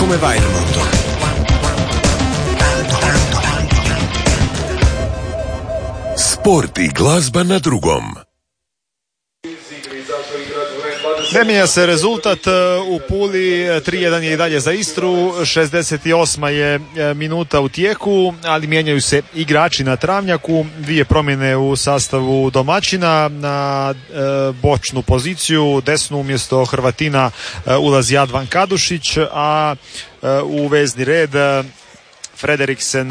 come va il mondo? Sport i glazba na drugom. Ne mijenja se rezultat u Puli, 3-1 je i dalje za Istru, 68. je minuta u tijeku, ali mijenjaju se igrači na travnjaku, dvije promjene u sastavu domaćina. Na bočnu poziciju, desnu umjesto Hrvatina ulazi Advan Kadušić, a u vezni red Frederiksen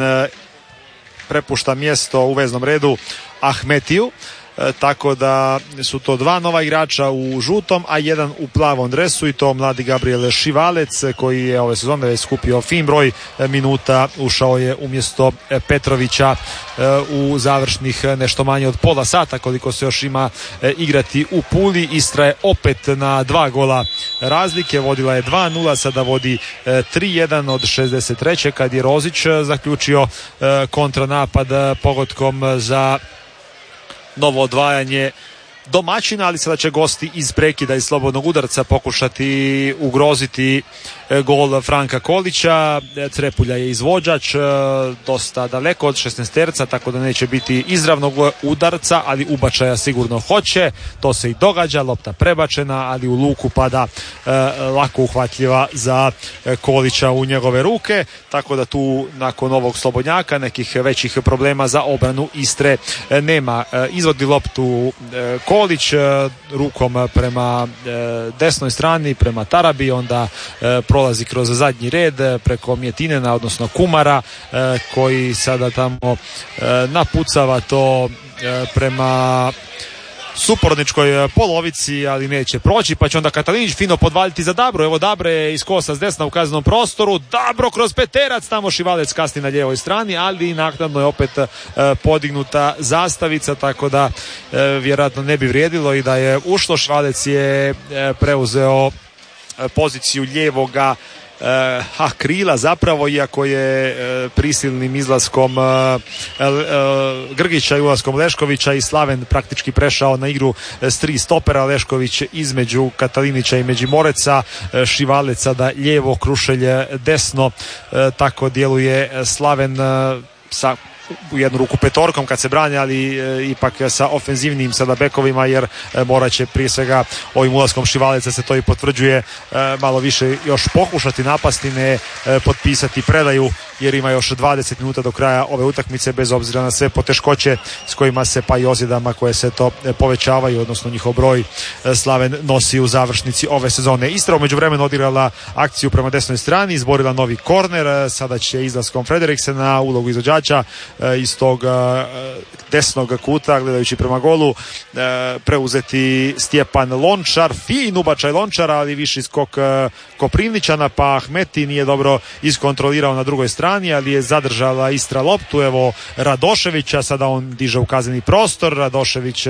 prepušta mjesto u veznom redu Ahmetiju. Tako da su to dva nova igrača u žutom, a jedan u plavom dresu, i to mladi Gabriel Šivalec koji je ove sezone već skupio fin broj minuta, ušao je umjesto Petrovića u završnih nešto manje od pola sata koliko se još ima igrati u Puli. Istra je opet na 2 gola razlike, vodila je 2-0, sada vodi 3-1 od 63. kad je Rozić zaključio kontranapad pogodkom za novo odvajanje domaćina, ali sada će gosti iz prekida i slobodnog udarca pokušati ugroziti gol Franka Kolića. Crepulja je izvođač, dosta daleko od 16-terca, tako da neće biti izravnog udarca, ali ubačaja sigurno hoće. To se i događa, lopta prebačena, ali u luku pada lako uhvatljiva za Kolića u njegove ruke, tako da tu nakon ovog slobodnjaka nekih većih problema za obranu Istre nema. Izvodi loptu Kolić rukom prema desnoj strani, prema Tarabi, onda prolazi kroz zadnji red preko Mjetinena, odnosno Kumara, koji sada tamo napucava to prema suporničkoj polovici, ali neće proći, pa će onda Katalinić fino podvaljiti za Dabro. Evo Dabre iz kosa s desna u kaznenom prostoru, Dabro kroz peterac, tamo Šivalec kasni na lijevoj strani, ali naknadno je opet podignuta zastavica, tako da vjerojatno ne bi vrijedilo i da je ušlo. Šivalec je preuzeo poziciju lijevoga krila zapravo, iako je prisilnim izlaskom Grgića i ulaskom Leškovića i Slaven praktički prešao na igru s 3 stopera. Lešković između Katalinića i Međimoreca, Šivalec sada lijevo, Krušelj desno, tako djeluje Slaven sa u jednu ruku petorkom kad se brani, ali ipak sa ofenzivnim sada bekovima, jer morat će prije svega ovim ulaskom Šivaleca, se to i potvrđuje, malo više još pokušati napasti, ne potpisati predaju, jer ima još 20 minuta do kraja ove utakmice, bez obzira na sve poteškoće s kojima se, pa i ozljedama koje se to povećavaju, odnosno njihov broj, Slaven nosi u završnici ove sezone. Istra u međuvremenu odigrala akciju prema desnoj strani, izborila novi korner, sada će izlaskom Frederiksena, ulogu izvođača iz tog desnog kuta, gledajući prema golu, preuzeti Stjepan Lončar. Fin ubačaj Lončara, ali viši skok Koprivničana, pa Ahmeti nije dobro iskontrolirao na drugoj strani, ali je zadržala Istra loptu. Evo Radoševića, sada on diže u kazneni prostor. Radošević